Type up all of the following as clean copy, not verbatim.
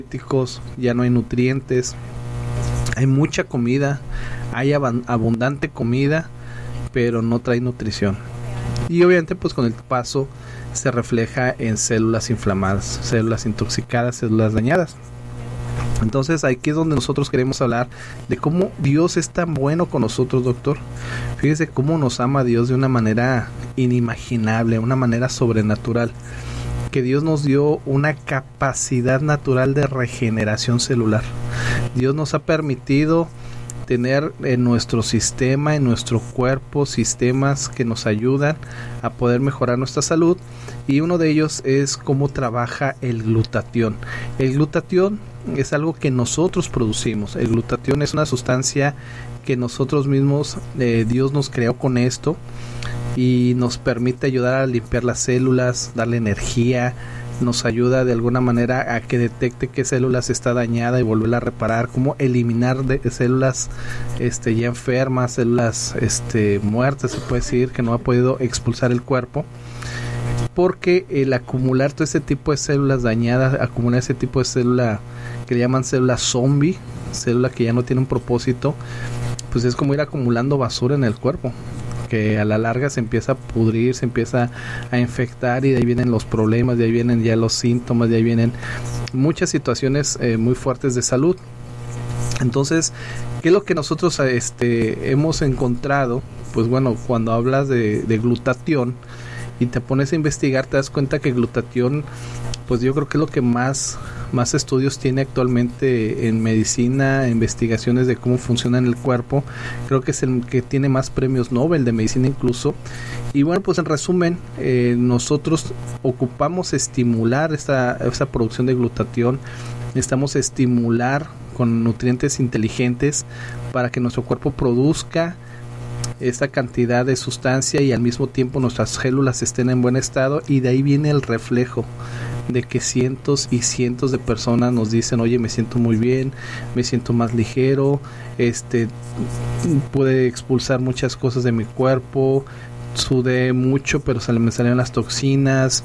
ya no hay nutrientes, hay mucha comida, hay abundante comida, pero no trae nutrición. Y obviamente pues con el paso se refleja en células inflamadas, células intoxicadas, células dañadas. Entonces aquí es donde nosotros queremos hablar de cómo Dios es tan bueno con nosotros, doctor. Fíjese cómo nos ama Dios de una manera inimaginable, una manera sobrenatural. Que Dios nos dio una capacidad natural de regeneración celular. Dios nos ha permitido tener en nuestro sistema, en nuestro cuerpo, sistemas que nos ayudan a poder mejorar nuestra salud, y uno de ellos es cómo trabaja el glutatión. El glutatión es algo que nosotros producimos. El glutatión es una sustancia que nosotros mismos, Dios nos creó con esto, y nos permite ayudar a limpiar las células, darle energía, nos ayuda de alguna manera a que detecte qué células está dañada y volverla a reparar, cómo eliminar de células ya enfermas, células muertas, se puede decir, que no ha podido expulsar el cuerpo, porque el acumular todo ese tipo de células dañadas, acumular ese tipo de célula que le llaman célula zombie, célula que ya no tiene un propósito, pues es como ir acumulando basura en el cuerpo, que a la larga se empieza a pudrir, se empieza a infectar, y de ahí vienen los problemas, de ahí vienen ya los síntomas, de ahí vienen muchas situaciones muy fuertes de salud. Entonces, ¿qué es lo que nosotros hemos encontrado? Pues bueno, cuando hablas de glutatión y te pones a investigar, te das cuenta que glutatión, pues yo creo que es lo que más estudios tiene actualmente en medicina, investigaciones de cómo funciona en el cuerpo. Creo que es el que tiene más premios Nobel de medicina incluso. Y bueno, pues en resumen, nosotros ocupamos estimular esta producción de glutatión. Necesitamos estimular con nutrientes inteligentes para que nuestro cuerpo produzca esta cantidad de sustancia y al mismo tiempo nuestras células estén en buen estado, y de ahí viene el reflejo de que cientos y cientos de personas nos dicen: oye, me siento muy bien, me siento más ligero, pude expulsar muchas cosas de mi cuerpo, sudé mucho pero me salieron las toxinas,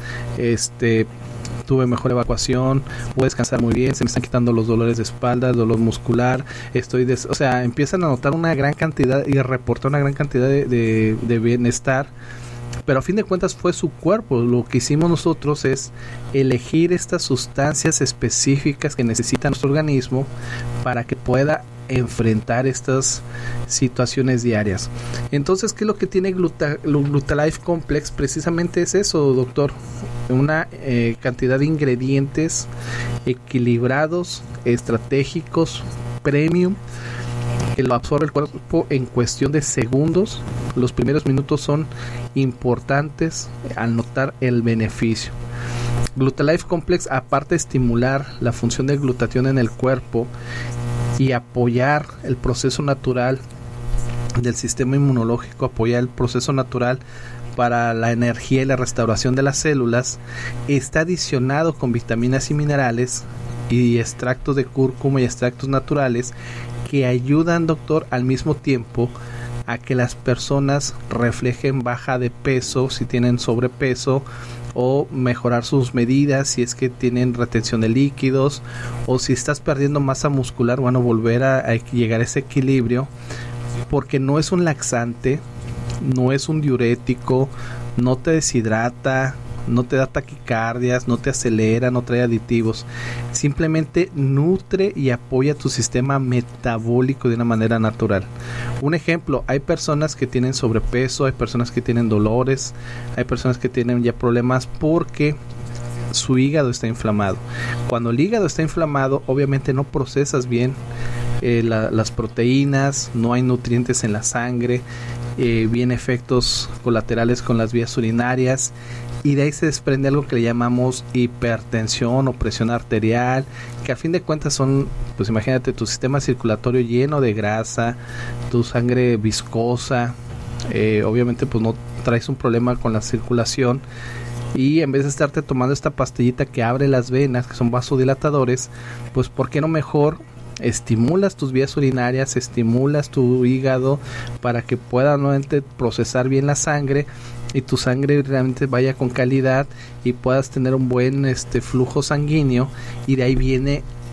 tuve mejor evacuación, pude descansar muy bien, se me están quitando los dolores de espalda, dolor muscular, o sea, empiezan a notar una gran cantidad y a reportar una gran cantidad de bienestar. Pero a fin de cuentas fue su cuerpo. Lo que hicimos nosotros es elegir estas sustancias específicas que necesita nuestro organismo para que pueda enfrentar estas situaciones diarias. Entonces, ¿qué es lo que tiene Glutalife Complex? Precisamente es eso, doctor. Una cantidad de ingredientes equilibrados, estratégicos, premium, que lo absorbe el cuerpo en cuestión de segundos. Los primeros minutos son importantes al notar el beneficio. Glutalife Complex, aparte de estimular la función del glutatión en el cuerpo y apoyar el proceso natural del sistema inmunológico, apoyar el proceso natural para la energía y la restauración de las células, está adicionado con vitaminas y minerales y extractos de cúrcuma y extractos naturales que ayudan, doctor, al mismo tiempo a que las personas reflejen baja de peso si tienen sobrepeso, o mejorar sus medidas si es que tienen retención de líquidos, o si estás perdiendo masa muscular, bueno, volver a llegar a ese equilibrio, porque no es un laxante, no es un diurético, no te deshidrata, no te da taquicardias, no te acelera, no trae aditivos, simplemente nutre y apoya tu sistema metabólico de una manera natural. Un ejemplo, hay personas que tienen sobrepeso, hay personas que tienen dolores, hay personas que tienen ya problemas porque su hígado está inflamado. Cuando el hígado está inflamado, obviamente no procesas bien las proteínas, no hay nutrientes en la sangre, vienen efectos colaterales con las vías urinarias, y de ahí se desprende algo que le llamamos hipertensión o presión arterial, que a fin de cuentas son, pues imagínate, tu sistema circulatorio lleno de grasa, tu sangre viscosa, obviamente pues no traes un problema con la circulación, y en vez de estarte tomando esta pastillita que abre las venas, que son vasodilatadores, pues ¿por qué no mejor estimulas tus vías urinarias, estimulas tu hígado para que pueda nuevamente procesar bien la sangre y tu sangre realmente vaya con calidad y puedas tener un buen flujo sanguíneo? Y de ahí viene